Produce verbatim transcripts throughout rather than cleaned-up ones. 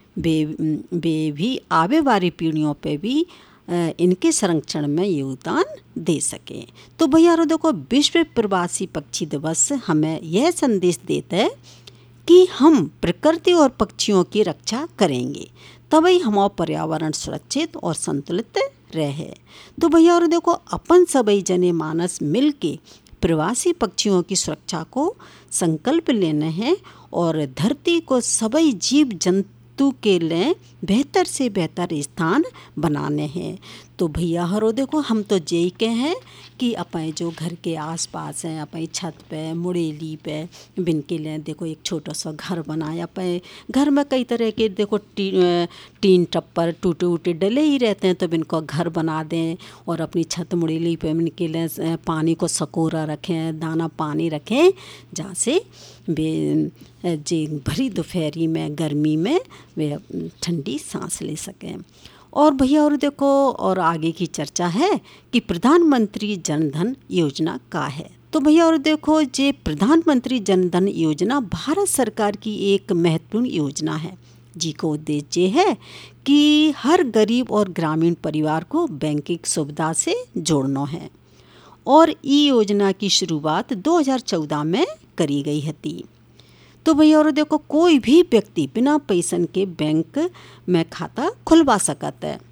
वे वे भी आवे वाली पीढ़ियों पे भी इनके संरक्षण में योगदान दे सकें। तो भैया और देखो, विश्व प्रवासी पक्षी दिवस हमें यह संदेश देता है कि हम प्रकृति और पक्षियों की रक्षा करेंगे, तभी हमारा पर्यावरण सुरक्षित और संतुलित रहे। तो भैया और देखो, अपन सभी जने मानस मिल के प्रवासी पक्षियों की सुरक्षा को संकल्प लेना है और धरती को सभी जीव जंतु के लिए बेहतर से बेहतर स्थान बनाने हैं। तो भैया हरो देखो, हम तो यही कहे हैं कि अपने जो घर के आसपास हैं, अपनी छत पे, मुड़ेली पे बिन के लिए देखो एक छोटा सा घर बनाया। अपने घर में कई तरह के देखो टी, टीन टप्पर टूटे उटे डले ही रहते हैं, तो इनको घर बना दें और अपनी छत मुड़ेली पे इनके लिए पानी को सकोरा रखें, दाना पानी रखें, जहाँ से वे जी भरी दोपहरी में गर्मी में वे ठंडी सांस ले सकें। और भैया और देखो, और आगे की चर्चा है कि प्रधानमंत्री जन धन योजना का है। तो भैया और देखो, ये प्रधानमंत्री जन धन योजना भारत सरकार की एक महत्वपूर्ण योजना है, जी को उद्देश्य है कि हर गरीब और ग्रामीण परिवार को बैंकिंग सुविधा से जोड़ना है। और ई योजना की शुरुआत दो हज़ार चौदह में करी गई थी। तो भैया और देखो, कोई भी व्यक्ति बिना पैसन के बैंक में खाता खुलवा सकता है।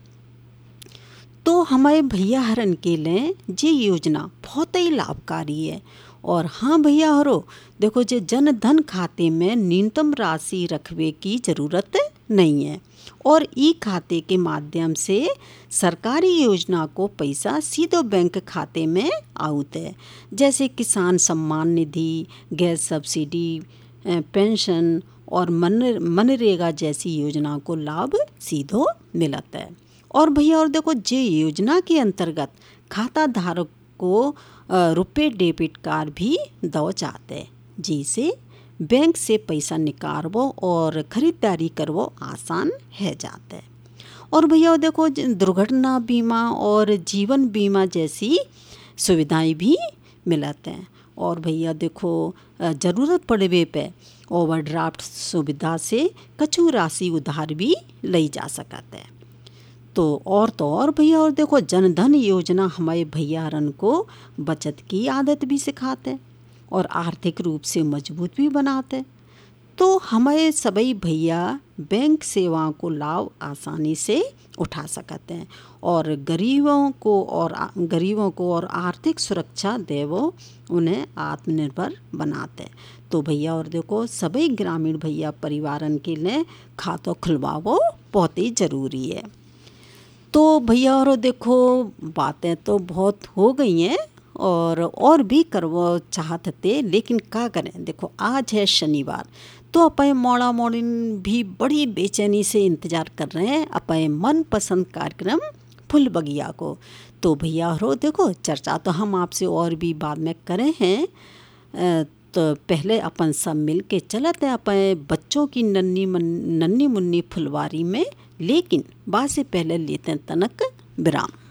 तो हमारे भैया हरन के लिए ये योजना बहुत ही लाभकारी है। और हाँ भैया हरो देखो, जो जन धन खाते में न्यूनतम राशि रखने की ज़रूरत नहीं है और ई खाते के माध्यम से सरकारी योजना को पैसा सीधे बैंक खाते में आउत है, जैसे किसान Samman Nidhi, gas subsidy, pension और मन मनरेगा जैसी योजना को लाभ सीधो मिलता है। और भैया और देखो, ये योजना के अंतर्गत खाता धारक को रुपए डेबिट कार्ड भी दो जाते हैं, जिसे बैंक से पैसा निकालवो और ख़रीदारी करवो आसान है जाता है। और भैया देखो, दुर्घटना बीमा और जीवन बीमा जैसी सुविधाएं भी मिलते हैं। और भैया देखो, ज़रूरत पड़ने पे ओवरड्राफ्ट सुविधा से कछु राशि उधार भी ली जा सकता है। तो और तो और भैया और देखो, जन धन योजना हमारे भैयारन को बचत की आदत भी सिखाते और आर्थिक रूप से मजबूत भी बनाते। तो हमारे सभी भैया बैंक सेवाओं को लाभ आसानी से उठा सकते हैं और गरीबों को और गरीबों को और आर्थिक सुरक्षा देवो उन्हें आत्मनिर्भर बनाते। तो भैया और देखो, सभी ग्रामीण भैया परिवारन के लिए खाता खुलवाओ बहुत ही ज़रूरी है। तो भैया और देखो, बातें तो बहुत हो गई हैं और और भी करवो चाहते थे, लेकिन क्या करें, देखो आज है शनिवार, तो अपने मोड़ा मोड़िन भी बड़ी बेचैनी से इंतज़ार कर रहे हैं अपने मनपसंद कार्यक्रम फुल बगिया को। तो भैया हो देखो, चर्चा तो हम आपसे और भी बाद में करें हैं, तो पहले अपन सब मिल के चलते हैं अपने बच्चों की नन्नी नन्नी मुन्नी फुलवारी में, लेकिन बाद से पहले लेते हैं तनक विराम।